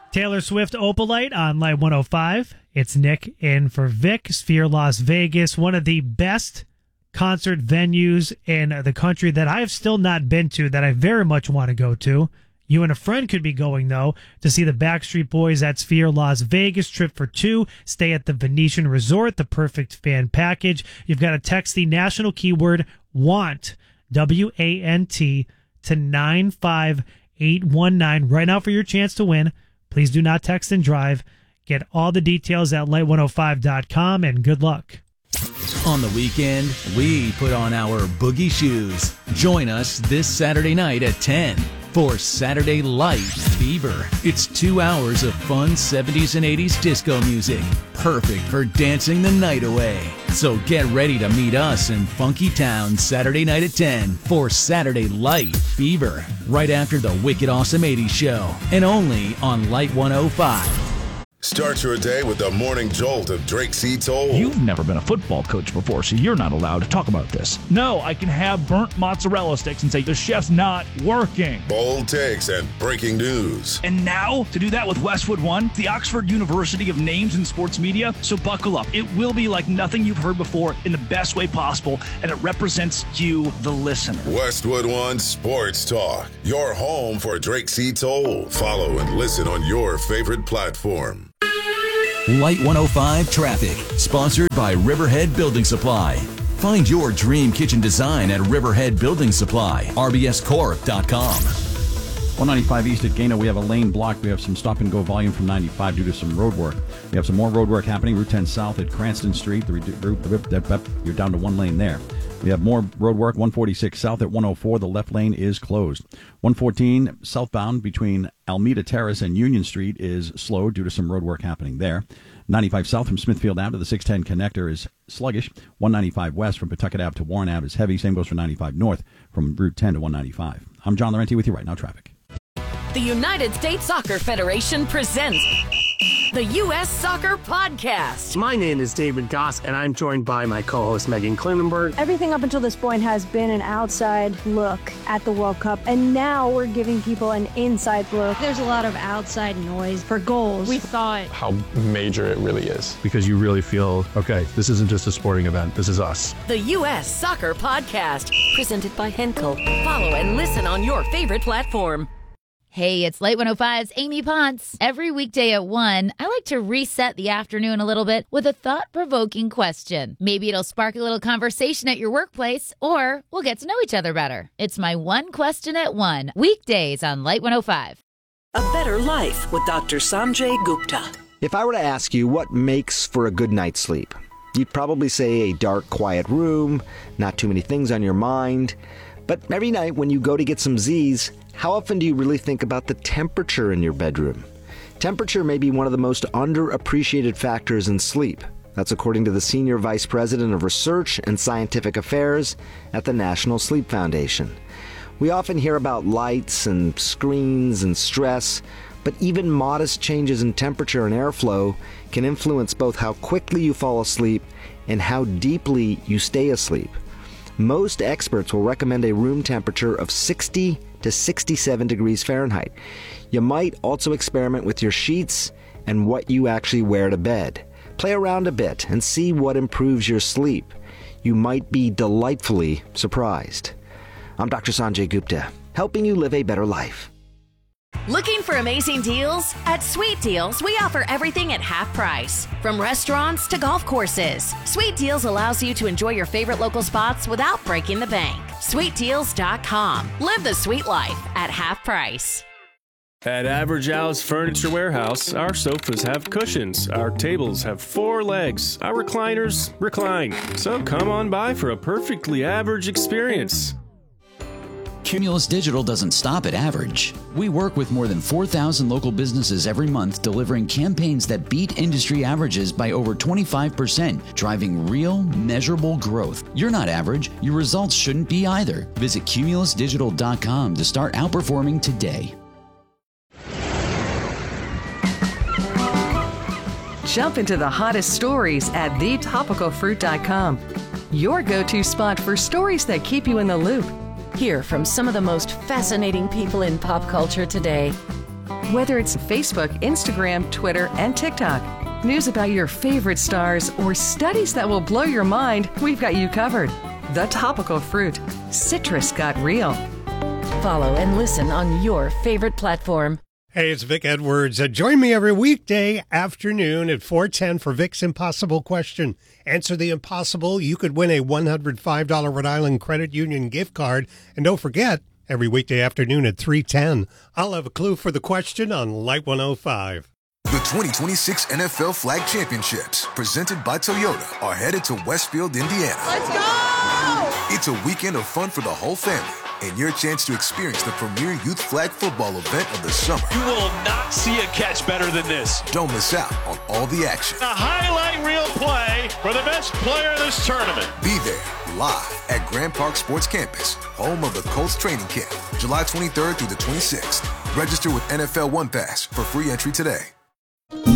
Taylor Swift Opalite on Light 105. It's Nick in for Vic. Sphere Las Vegas, one of the best concert venues in the country that I have still not been to, that I very much want to go to. You and a friend could be going, though, to see the Backstreet Boys at Sphere Las Vegas. Trip for two. Stay at the Venetian Resort, the perfect fan package. You've got to text the national keyword WANT, W-A-N-T, to 95819 right now for your chance to win. Please do not text and drive. Get all the details at light105.com, and good luck. On the weekend, we put on our boogie shoes. Join us this Saturday night at 10 for Saturday Light Fever. It's 2 hours of fun 70s and 80s disco music, perfect for dancing the night away. So get ready to meet us in Funky Town Saturday night at 10 for Saturday Light Fever, right after the Wicked Awesome 80s show, and only on Light 105. Start your day with the morning jolt of Drake C. Toll. You've never been a football coach before, so you're not allowed to talk about this. No, I can have burnt mozzarella sticks and say the chef's not working. Bold takes and breaking news. And now, to do that with Westwood One, the Oxford University of Names in Sports Media. So buckle up. It will be like nothing you've heard before in the best way possible, and it represents you, the listener. Westwood One Sports Talk, your home for Drake C. Toll. Follow and listen on your favorite platform. Light 105 Traffic, sponsored by Riverhead Building Supply. Find your dream kitchen design at Riverhead Building Supply, rbscorp.com. 195 east at Gano, we have a lane blocked. We have some stop-and-go volume from 95 due to some road work. We have some more road work happening. Route 10 south at Cranston Street. You're down to one lane there. We have more road work. 146 south at 104. The left lane is closed. 114 southbound between Almeida Terrace and Union Street is slow due to some road work happening there. 95 south from Smithfield Ave to the 610 connector is sluggish. 195 west from Pawtucket Ave to Warren Ave is heavy. Same goes for 95 north from Route 10 to 195. I'm John Laurenti with you right now, traffic. The United States Soccer Federation presents the U.S. Soccer Podcast. My name is David Goss, and I'm joined by my co-host Megan Klinenberg. Everything up until this point has been an outside look at the World Cup, and now we're giving people an inside look. There's a lot of outside noise for goals. We thought how major it really is. Because you really feel, okay, this isn't just a sporting event, this is us. The U.S. Soccer Podcast, presented by Henkel. Follow and listen on your favorite platform. Hey, it's Light 105's Amy Ponce. Every weekday at 1, I like to reset the afternoon a little bit with a thought-provoking question. Maybe it'll spark a little conversation at your workplace, or we'll get to know each other better. It's my One Question at 1, weekdays on Light 105. A Better Life with Dr. Sanjay Gupta. If I were to ask you what makes for a good night's sleep, you'd probably say a dark, quiet room, not too many things on your mind. But every night when you go to get some Z's, how often do you really think about the temperature in your bedroom? Temperature may be one of the most underappreciated factors in sleep. That's according to the Senior Vice President of Research and Scientific Affairs at the National Sleep Foundation. We often hear about lights and screens and stress, but even modest changes in temperature and airflow can influence both how quickly you fall asleep and how deeply you stay asleep. Most experts will recommend a room temperature of 60 to 67 degrees Fahrenheit. You might also experiment with your sheets and what you actually wear to bed. Play around a bit and see what improves your sleep. You might be delightfully surprised. I'm Dr. Sanjay Gupta, helping you live a better life. Looking for amazing deals? At Sweet Deals, we offer everything at half price. From restaurants to golf courses, Sweet Deals allows you to enjoy your favorite local spots without breaking the bank. SweetDeals.com. Live the sweet life at half price. At Average Al's Furniture Warehouse, our sofas have cushions, our tables have 4 legs, our recliners recline. So come on by for a perfectly average experience. Cumulus Digital doesn't stop at average. We work with more than 4,000 local businesses every month, delivering campaigns that beat industry averages by over 25%, driving real, measurable growth. You're not average. Your results shouldn't be either. Visit cumulusdigital.com to start outperforming today. Jump into the hottest stories at thetopicalfruit.com. Your go-to spot for stories that keep you in the loop. Hear from some of the most fascinating people in pop culture today. Whether it's Facebook, Instagram, Twitter, and TikTok, news about your favorite stars, or studies that will blow your mind, we've got you covered. The Topical Fruit. Citrus got real. Follow and listen on your favorite platform. Hey, it's Vic Edwards. Join me every weekday afternoon at 4:10 for Vic's Impossible Question. Answer the impossible. You could win a $105 Rhode Island Credit Union gift card. And don't forget, every weekday afternoon at 3:10, I'll have a clue for the question on Light 105. The 2026 NFL Flag Championships, presented by Toyota, are headed to Westfield, Indiana. Let's go! It's a weekend of fun for the whole family, and your chance to experience the premier youth flag football event of the summer. You will not see a catch better than this. Don't miss out on all the action. A highlight reel play for the best player of this tournament. Be there, live at Grand Park Sports Campus, home of the Colts training camp, July 23rd through the 26th. Register with NFL One Pass for free entry today.